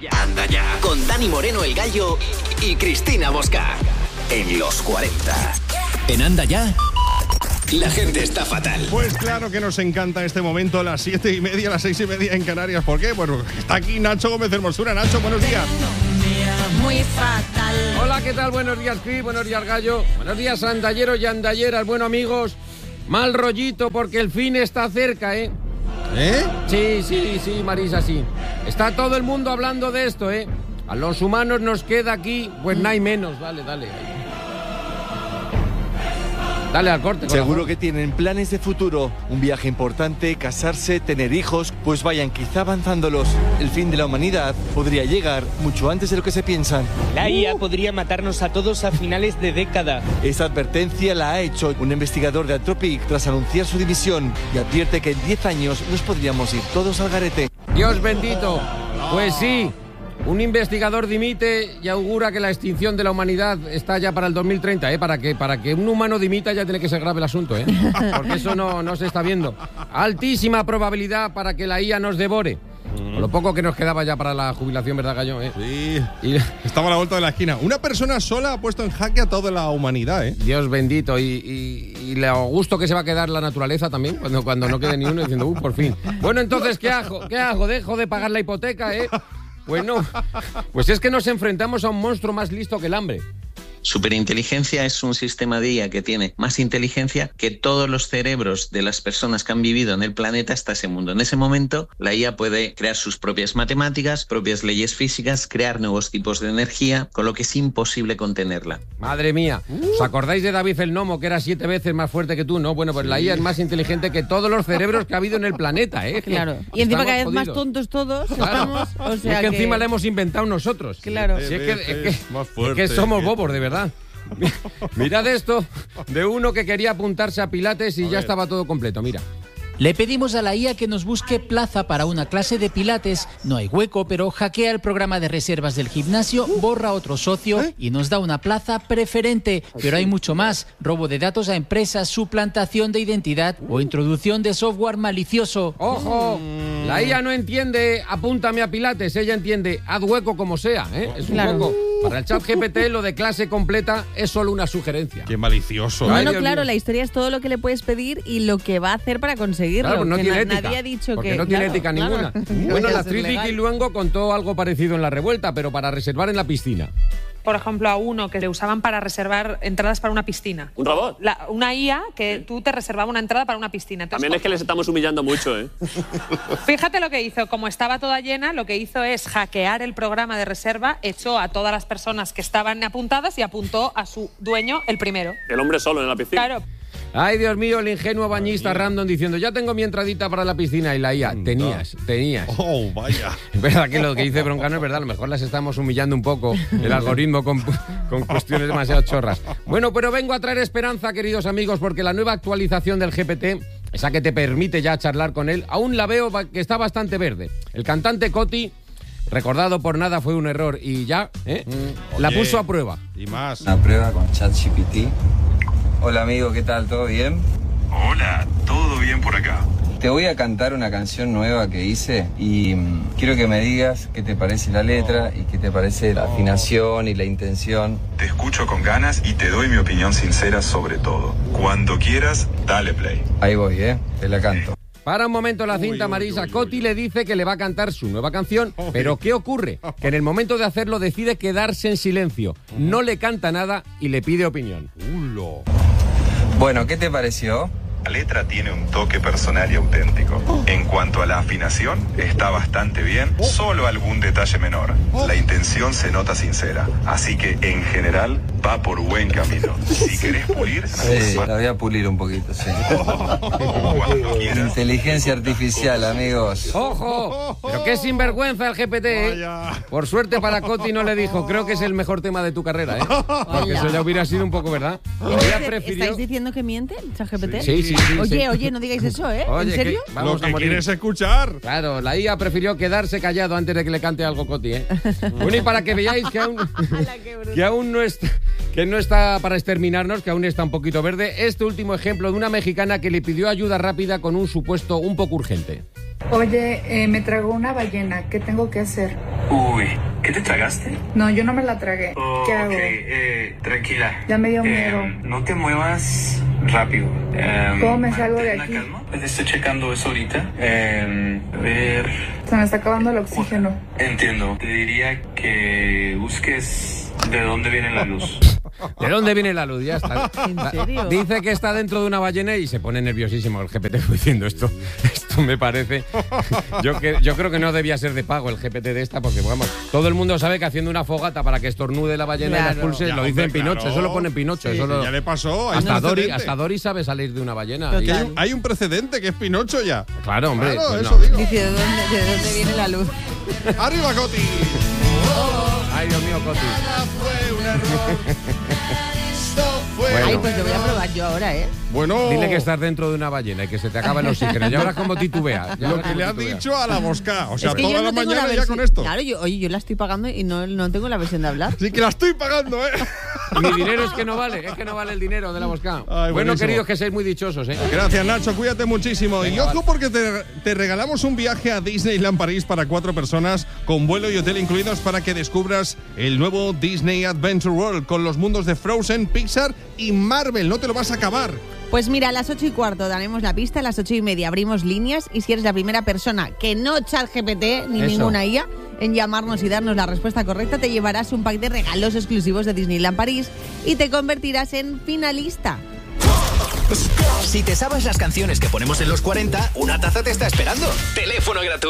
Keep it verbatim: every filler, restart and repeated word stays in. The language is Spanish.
ya. Anda ya. Con Dani Moreno el Gallo y Cristina Mosca. En los cuarenta. En Anda Ya, la gente está fatal. Pues claro que nos encanta este momento, las siete y media, las seis y media en Canarias. ¿Por qué? Bueno, está aquí Nacho Gómez Hermosura. Nacho, buenos días. Muy fatal. Hola, ¿qué tal? Buenos días, Cris. Buenos días, Gallo. Buenos días, andalleros y andalleras. Bueno, amigos, mal rollito porque el fin está cerca, ¿eh? ¿Eh? Sí, sí, sí, Marisa, sí. Está todo el mundo hablando de esto, ¿eh? A los humanos nos queda aquí, pues nada y menos. Dale, dale. Dale al corte. Seguro corazón. que tienen planes de futuro, un viaje importante, casarse, tener hijos, pues vayan quizá avanzándolos. El fin de la humanidad podría llegar mucho antes de lo que se piensan. La I A podría matarnos a todos a finales de década. Esta advertencia la ha hecho un investigador de Anthropic tras anunciar su dimisión y advierte que en diez años nos podríamos ir todos al garete. Dios bendito. Pues sí. Un investigador dimite y augura que la extinción de la humanidad está ya para el dos mil treinta, ¿eh? Para que, para que un humano dimita ya tiene que ser grave el asunto, ¿eh? Porque eso no, no se está viendo. Altísima probabilidad para que la I A nos devore. Con lo poco que nos quedaba ya para la jubilación, ¿verdad, Gallo? ¿Eh? Sí, y estaba a la vuelta de la esquina. Una persona sola ha puesto en jaque a toda la humanidad, ¿eh? Dios bendito. Y, y, y lo gusto que se va a quedar la naturaleza también, cuando, cuando no quede ni uno diciendo, uh, por fin. Bueno, entonces, ¿qué hago? ¿Qué hago? ¿Dejo de pagar la hipoteca, eh? Bueno, pues es que nos enfrentamos a un monstruo más listo que el hambre. Superinteligencia es un sistema de I A que tiene más inteligencia que todos los cerebros de las personas que han vivido en el planeta hasta ese mundo. En ese momento, la I A puede crear sus propias matemáticas, propias leyes físicas, crear nuevos tipos de energía, con lo que es imposible contenerla. Madre mía, ¿os acordáis de David el Gnomo, que era siete veces más fuerte que tú, no? Bueno, pues sí. La I A es más inteligente que todos los cerebros que ha habido en el planeta, ¿eh? Claro, y encima Estamos cada vez jodidos. más tontos todos. Claro. Estamos, o sea es que, que encima la hemos inventado nosotros. Claro. Si es que, es que, más es fuerte, que somos que- bobos, de verdad. Mirad esto de uno que quería apuntarse a Pilates y A ya ver. estaba todo completo, mira. Le pedimos a la I A que nos busque plaza para una clase de pilates. No hay hueco, pero hackea el programa de reservas del gimnasio, borra a otro socio y nos da una plaza preferente. Pero hay mucho más. Robo de datos a empresas, suplantación de identidad o introducción de software malicioso. ¡Ojo! La I A no entiende apúntame a Pilates, ella entiende haz hueco como sea, ¿eh? Es un Claro. poco... Para el chat G P T lo de clase completa es solo una sugerencia. Qué malicioso. No, Ay, no, Dios claro, mío. la historia es todo lo que le puedes pedir y lo que va a hacer para conseguirlo. Claro, pues no que tiene na- ética. Nadie ha dicho porque que... no tiene claro, ética claro. ninguna. No Bueno, vaya la a ser actriz legal. Vicky Luengo contó algo parecido en La Revuelta, pero para reservar en la piscina. Por ejemplo, a uno que le usaban para reservar entradas para una piscina. ¿Un robot? La- una I A que tú te reservaba una entrada para una piscina. Entonces, También es que les estamos humillando mucho, ¿eh? fíjate lo que hizo. Como estaba toda llena, lo que hizo es hackear el programa de reserva, echó a todas las personas que estaban apuntadas y apuntó a su dueño el primero. El hombre solo en la piscina. Claro. Ay, Dios mío, el ingenuo bañista random diciendo ya tengo mi entradita para la piscina y la I A. Tenías, tenías. Oh, vaya. Es verdad que lo que dice Broncano es verdad, a lo mejor las estamos humillando un poco el algoritmo con, con cuestiones demasiado chorras. Bueno, pero vengo a traer esperanza, queridos amigos, porque la nueva actualización del G P T, esa que te permite ya charlar con él, aún la veo que está bastante verde. El cantante Coti, recordado por nada fue un error y ya, ¿eh? la Oye, puso a prueba. Y más. Una prueba con ChatGPT. Hola amigo, ¿qué tal? ¿Todo bien? Hola, todo bien por acá. Te voy a cantar una canción nueva que hice y mm, quiero que me digas qué te parece la letra y qué te parece la afinación y la intención. Te escucho con ganas y te doy mi opinión sincera sobre todo. Cuando quieras, dale play. Ahí voy, ¿eh? Te la canto. Para un momento la cinta, Uy, uy, Marisa. uy, uy, Coti uy. le dice que le va a cantar su nueva canción, Uy. pero ¿qué ocurre? Que en el momento de hacerlo decide quedarse en silencio, no le canta nada y le pide opinión. Ulo. Bueno, ¿qué te pareció? La letra tiene un toque personal y auténtico. En cuanto a la afinación, está bastante bien, solo algún detalle menor. La intención se nota sincera, así que en general va por buen camino. Si querés pulir, Sí, la voy a pulir un poquito, sí. cuando quieras. Inteligencia artificial, amigos. ¡Ojo! Pero qué sinvergüenza el G P T, ¿eh? Vaya. Por suerte para Coti no le dijo, creo que es el mejor tema de tu carrera, ¿eh? Porque eso ya hubiera sido un poco, ¿verdad? Ella prefirió... ¿Estáis diciendo que miente el ChatGPT? Sí, sí, sí. Oye, sí. oye, no digáis eso, ¿eh? Oye, ¿En serio? que vamos Lo que a morir. quieres escuchar. Claro, la I A prefirió quedarse callado antes de que le cante algo Coti, ¿eh? Bueno, y para que veáis que aún, que aún no está, que no está para exterminarnos, que aún está un poquito verde. Este último ejemplo de una mexicana que le pidió ayuda rápida con un supuesto un poco urgente. Oye, eh, me tragó una ballena, ¿qué tengo que hacer? Uy, ¿qué te tragaste? No, yo no me la tragué. Oh, ¿Qué hago? Ok, eh, tranquila. Ya me dio Eh, miedo. no te muevas rápido. Eh, ¿Cómo me salgo de mantén la aquí? calma. Pues estoy checando eso ahorita. Eh, a ver, Se me está acabando el oxígeno. entiendo. Te diría que busques de dónde viene la luz. ¿De dónde viene la luz? Ya está. ¿En serio? Dice que está dentro de una ballena y se pone nerviosísimo el G P T diciendo esto. Esto me parece... Yo, que, yo creo que no debía ser de pago el G P T de esta porque, vamos, todo el mundo sabe que haciendo una fogata para que estornude la ballena Claro. y la expulse, Ya, lo dice hombre, en Pinocho. claro. Eso lo pone en Pinocho. Sí, eso lo- ya le pasó. hay hasta, un Dory, precedente. hasta Dory sabe salir de una ballena. Total. Y- Que hay, un, hay un precedente que es Pinocho ya. claro, hombre. Claro, pues eso no. digo. Dice, ¿de dónde, de dónde viene la luz? ¡Arriba, Coti! Ay, Dios mío, Coti. Fue un error. Esto fue- Bueno. Ay, pues lo voy a probar yo ahora, ¿eh? Bueno, Dile que estás dentro de una ballena y que se te acaba el oxígeno. Ya verás cómo titubea. Ya lo verás que cómo le has titubea. dicho a la Mosca. O sea, es que toda yo la no tengo mañana ya versión- con esto. Claro, yo, oye, yo la estoy pagando y no, no tengo la versión de hablar. Sí que la estoy pagando, ¿eh? Y mi dinero es que no vale, es que no vale el dinero de la Mosca. Ay, bueno, buenísimo. queridos, que seáis muy dichosos, ¿eh? Gracias, Nacho. Cuídate muchísimo. Venga, y ojo vale. porque te, te regalamos un viaje a Disneyland París para cuatro personas con vuelo y hotel incluidos para que descubras el nuevo Disney Adventure World con los mundos de Frozen, Pixar y Marvel. No te lo vas a acabar. Pues mira, a las ocho y cuarto daremos la pista, a las ocho y media abrimos líneas y si eres la primera persona que no ChatGPT ni Eso. ninguna I A en llamarnos y darnos la respuesta correcta, te llevarás un pack de regalos exclusivos de Disneyland París y te convertirás en finalista. Si te sabes las canciones que ponemos en los cuarenta, una taza te está esperando. Teléfono gratuito.